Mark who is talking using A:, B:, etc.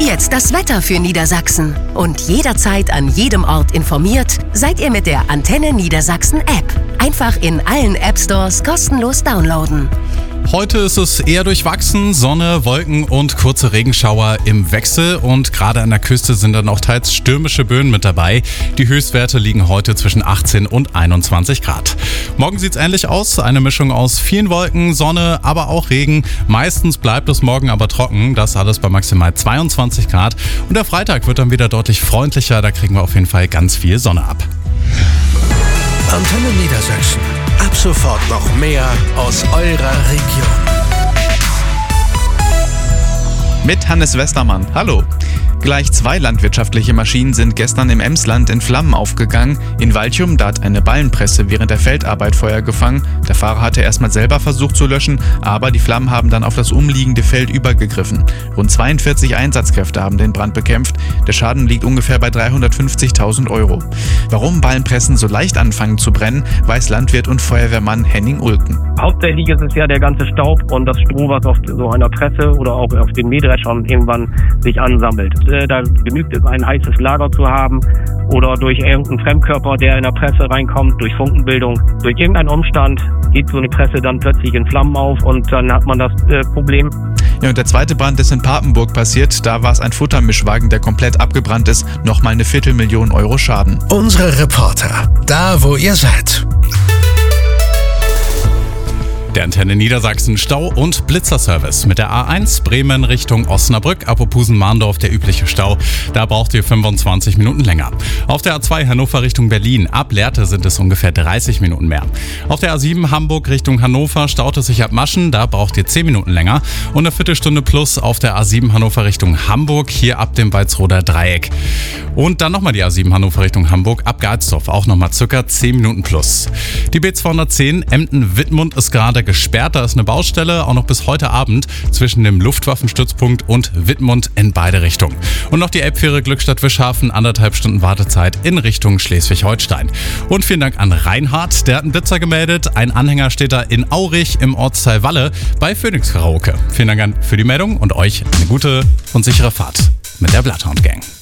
A: jetzt das Wetter für Niedersachsen. Und jederzeit an jedem Ort informiert seid ihr mit der Antenne Niedersachsen App. Einfach in allen App-Stores kostenlos downloaden.
B: Heute ist es eher durchwachsen, Sonne, Wolken und kurze Regenschauer im Wechsel und gerade an der Küste sind dann auch teils stürmische Böen mit dabei. Die Höchstwerte liegen heute zwischen 18 und 21 Grad. Morgen sieht es ähnlich aus, eine Mischung aus vielen Wolken, Sonne, aber auch Regen. Meistens bleibt es morgen aber trocken, das alles bei maximal 22 Grad. Und der Freitag wird dann wieder deutlich freundlicher, da kriegen wir auf jeden Fall ganz viel Sonne ab.
C: Antenne Niedersachsen. Ab sofort noch mehr aus eurer Region.
D: Mit Hannes Westermann. Hallo. Gleich 2 landwirtschaftliche Maschinen sind gestern im Emsland in Flammen aufgegangen. In Walchum, da hat eine Ballenpresse während der Feldarbeit Feuer gefangen. Der Fahrer hatte erstmal selber versucht zu löschen, aber die Flammen haben dann auf das umliegende Feld übergegriffen. Rund 42 Einsatzkräfte haben den Brand bekämpft. Der Schaden liegt ungefähr bei 350.000 €. Warum Ballenpressen so leicht anfangen zu brennen, weiß Landwirt und Feuerwehrmann Henning Ulken.
E: Hauptsächlich ist es ja der ganze Staub und das Stroh, was auf so einer Presse oder auch auf den Mähdreschern irgendwann sich ansammelt. Da genügt es, ein heißes Lager zu haben oder durch irgendeinen Fremdkörper, der in der Presse reinkommt, durch Funkenbildung. Durch irgendeinen Umstand geht so eine Presse dann plötzlich in Flammen auf und dann hat man das Problem.
D: Ja, und der zweite Brand ist in Papenburg passiert. Da war es ein Futtermischwagen, der komplett abgebrannt ist. Nochmal eine 250.000 € Schaden.
C: Unsere Reporter, da wo ihr seid.
B: Der Antenne Niedersachsen Stau- und Blitzerservice mit der A1 Bremen Richtung Osnabrück, ab Opusen-Mahndorf der übliche Stau. Da braucht ihr 25 Minuten länger. Auf der A2 Hannover Richtung Berlin, ab Lehrte sind es ungefähr 30 Minuten mehr. Auf der A7 Hamburg Richtung Hannover staut es sich ab Maschen, da braucht ihr 10 Minuten länger. Und eine Viertelstunde plus auf der A7 Hannover Richtung Hamburg, hier ab dem Walsroder Dreieck. Und dann nochmal die A7 Hannover Richtung Hamburg, ab Galsdorf, auch nochmal circa 10 Minuten plus. Die B210 Emden-Wittmund ist gerade gesperrt, da ist eine Baustelle, auch noch bis heute Abend zwischen dem Luftwaffenstützpunkt und Wittmund in beide Richtungen. Und noch die Elbfähre Glückstadt-Wischhafen, 1,5 Stunden Wartezeit in Richtung Schleswig-Holstein. Und vielen Dank an Reinhard, der hat einen Blitzer gemeldet. Ein Anhänger steht da in Aurich im Ortsteil Walle bei Phoenix Karaoke. Vielen Dank für die Meldung und euch eine gute und sichere Fahrt mit der Bloodhound Gang.